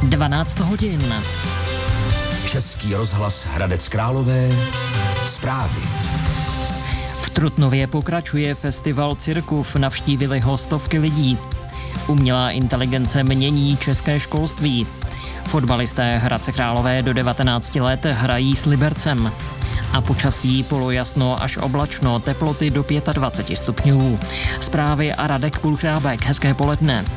12 hodin. Český rozhlas Hradec Králové. Zprávy. V Trutnově pokračuje festival Cirkuf, navštívili ho stovky lidí. Umělá inteligence mění české školství. Fotbalisté Hradce Králové do 19 let hrají s Libercem. A počasí polojasno až oblačno, teploty do 25 stupňů. Zprávy a Radek Pulchrábek. Hezké poledne.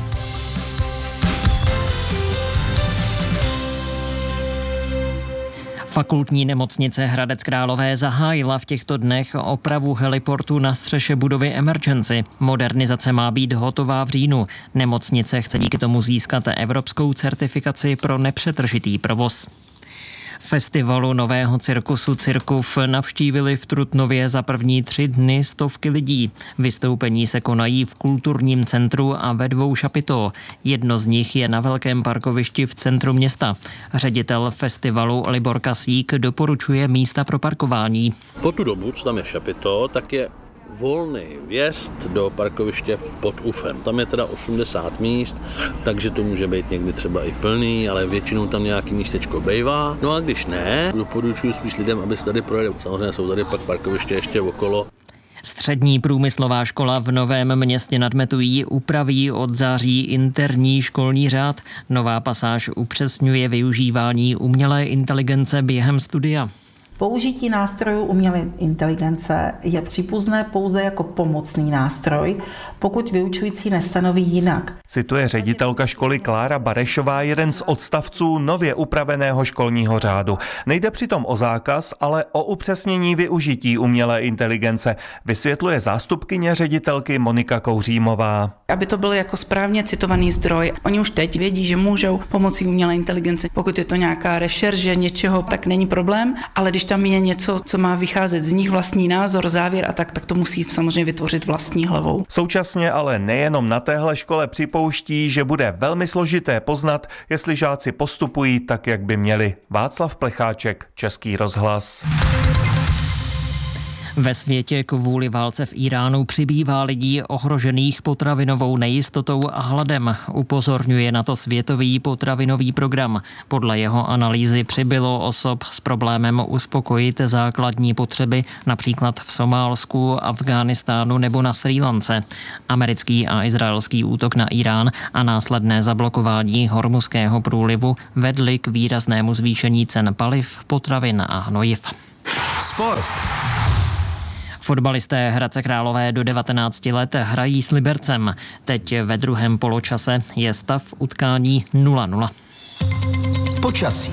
Fakultní nemocnice Hradec Králové zahájila v těchto dnech opravu heliportu na střeše budovy Emergency. Modernizace má být hotová v říjnu. Nemocnice chce díky tomu získat evropskou certifikaci pro nepřetržitý provoz. Festivalu nového cirkusu Cirkuf navštívili v Trutnově za první 3 dny stovky lidí. Vystoupení se konají v kulturním centru a ve 2 šapitó. Jedno z nich je na velkém parkovišti v centru města. Ředitel festivalu Libor Kasík doporučuje místa pro parkování. Po tu dobu, co tam je šapitó, tak je volný vjezd do parkoviště pod UFem. Tam je teda 80 míst, takže to může být někdy třeba i plný, ale většinou tam nějaký místečko bejvá. No a když ne, doporučuji spíš lidem, aby se tady projeli. Samozřejmě jsou tady pak parkoviště ještě okolo. Střední průmyslová škola v Novém Městě nad Metují upraví od září interní školní řád. Nová pasáž upřesňuje využívání umělé inteligence během studia. Použití nástrojů umělé inteligence je přípustné pouze jako pomocný nástroj, pokud vyučující nestanoví jinak. Cituje ředitelka školy Klára Barešová jeden z odstavců nově upraveného školního řádu. Nejde přitom o zákaz, ale o upřesnění využití umělé inteligence, vysvětluje zástupkyně ředitelky Monika Kouřímová. Aby to byl jako správně citovaný zdroj. Oni už teď vědí, že můžou pomocí umělé inteligence. Pokud je to nějaká rešerže něčeho, tak není problém, ale když tam je něco, co má vycházet z nich, vlastní názor, závěr a tak to musí samozřejmě vytvořit vlastní hlavou. Současně ale nejenom na téhle škole připouští, že bude velmi složité poznat, jestli žáci postupují tak, jak by měli. Václav Plecháček, Český rozhlas. Ve světě kvůli válce v Iránu přibývá lidí ohrožených potravinovou nejistotou a hladem. Upozorňuje na to Světový potravinový program. Podle jeho analýzy přibylo osob s problémem uspokojit základní potřeby, například v Somálsku, Afghánistánu nebo na Srí Lance. Americký a izraelský útok na Irán a následné zablokování Hormuzského průlivu vedly k výraznému zvýšení cen paliv, potravin a hnojiv. Sport. Fotbalisté Hradce Králové do 19 let hrají s Libercem. Teď ve druhém poločase je stav utkání 0-0. Počasí.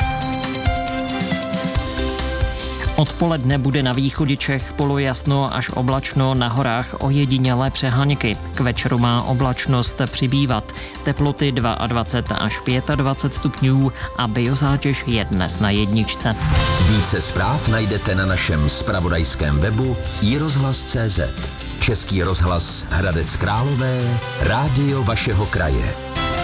Odpoledne bude na východě Čech polojasno až oblačno, na horách ojedinělé přeháňky. K večeru má oblačnost přibývat. Teploty 22 až 25 stupňů a biozátěž je dnes na 1. Více zpráv najdete na našem zpravodajském webu iRozhlas.cz. Český rozhlas Hradec Králové, rádio vašeho kraje.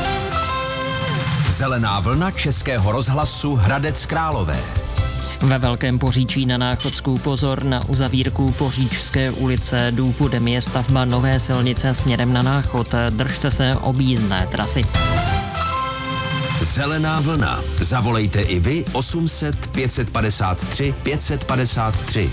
Zelená vlna Českého rozhlasu Hradec Králové. Ve Velkém Poříčí na Náchodsku pozor na uzavírku Poříčské ulice. Důvodem je stavba nové silnice směrem na Náchod. Držte se objízdné trasy. Zelená vlna. Zavolejte i vy 800 553 553.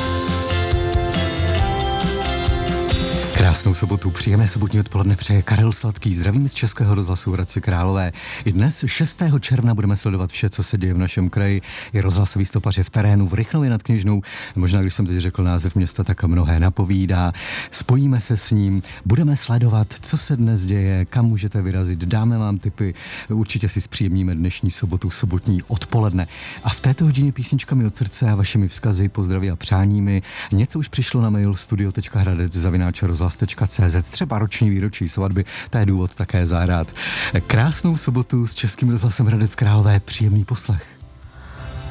Krásnou sobotu, příjemné sobotní odpoledne přeje Karel Sladký. Zdravím z Českého rozhlasu Hradce Králové. I dnes 6. června budeme sledovat vše, co se děje v našem kraji. Je rozhlasový stopař v terénu v Rychnově nad Kněžnou. Možná, když jsem teď řekl název města, tak mnohé napovídá. Spojíme se s ním, budeme sledovat, co se dnes děje, kam můžete vyrazit, dáme vám tipy. Určitě si zpříjemníme dnešní sobotu, sobotní odpoledne. A v této hodině písničkami od srdce a vašimi vzkazy, pozdraví a přáními. Něco už přišlo na mail studio.hradec@rozhlas.cz, třeba roční výročí svatby, to je důvod také zahrát. Krásnou sobotu s Českým rozhlasem Hradec Králové, příjemný poslech.